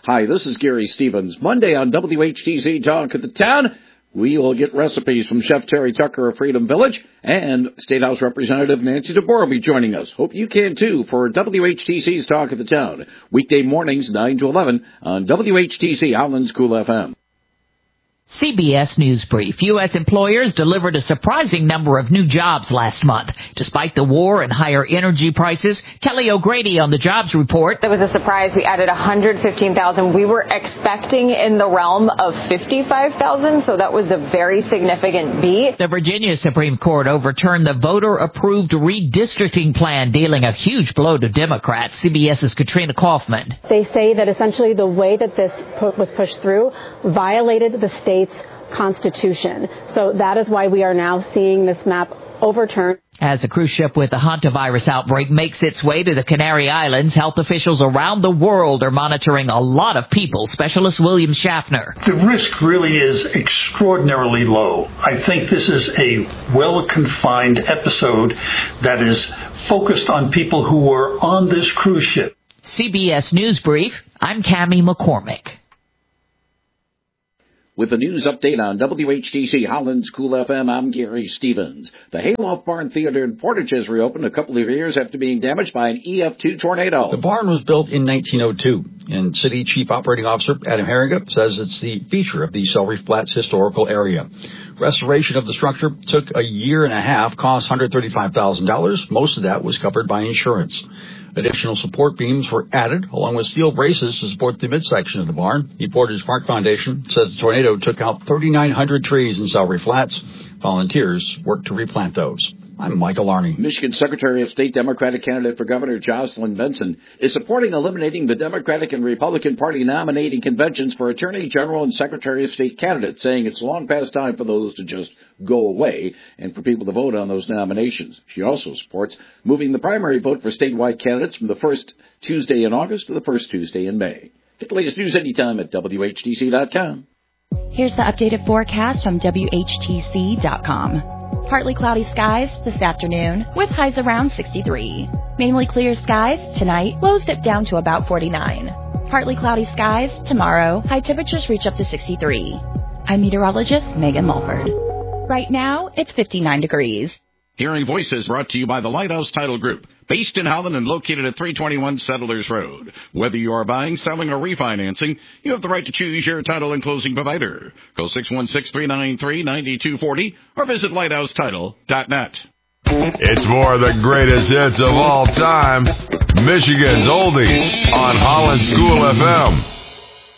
Hi, this is Gary Stevens. Monday on WHTC Talk of the Town, we will get recipes from Chef Terry Tucker of Freedom Village, and State House Representative Nancy DeBoer will be joining us. Hope you can, too, for WHTC's Talk of the Town. Weekday mornings, 9 to 11, on WHTC Holland's Cool FM. CBS News Brief. U.S. employers delivered a surprising number of new jobs last month. Despite the war and higher energy prices, Kelly O'Grady on the jobs report. It was a surprise. We added 115,000. We were expecting in the realm of 55,000, so that was a very significant beat. The Virginia Supreme Court overturned the voter-approved redistricting plan, dealing a huge blow to Democrats. CBS's Katrina Kaufman. They say that essentially the way that this was pushed through violated the state's constitution. So that is why we are now seeing this map overturned. As a cruise ship with the hantavirus outbreak makes its way to the Canary Islands, health officials around the world are monitoring a lot of people. Specialist William Schaffner. The risk really is extraordinarily low. I think this is a well-confined episode that is focused on people who were on this cruise ship. CBS News Brief, I'm Cammie McCormick. With the news update on WHTC Holland's Cool FM, I'm Gary Stevens. The Hayloft Barn Theater in Portage has reopened a couple of years after being damaged by an EF2 tornado. The barn was built in 1902, and City Chief Operating Officer Adam Herringa says it's the feature of the Sellery Flats historical area. Restoration of the structure took a year and a half, cost $135,000. Most of that was covered by insurance. Additional support beams were added, along with steel braces to support the midsection of the barn. The Portage Park Foundation says the tornado took out 3,900 trees in Sellery Flats. Volunteers worked to replant those. I'm Michael Arney. Michigan Secretary of State Democratic candidate for Governor Jocelyn Benson is supporting eliminating the Democratic and Republican Party nominating conventions for Attorney General and Secretary of State candidates, saying it's long past time for those to just go away and for people to vote on those nominations. She also supports moving the primary vote for statewide candidates from the first Tuesday in August to the first Tuesday in May. Get the latest news anytime at WHTC.com. Here's the updated forecast from WHTC.com. Partly cloudy skies this afternoon with highs around 63. Mainly clear skies tonight, lows dip down to about 49. Partly cloudy skies tomorrow, high temperatures reach up to 63. I'm meteorologist Megan Mulford. Right now, it's 59 degrees. Hearing Voices brought to you by the Lighthouse Title Group, based in Holland and located at 321 Settlers Road. Whether you are buying, selling, or refinancing, you have the right to choose your title and closing provider. Call 616-393-9240 or visit lighthousetitle.net. It's more of the greatest hits of all time. Michigan's Oldies on Holland's Cool FM.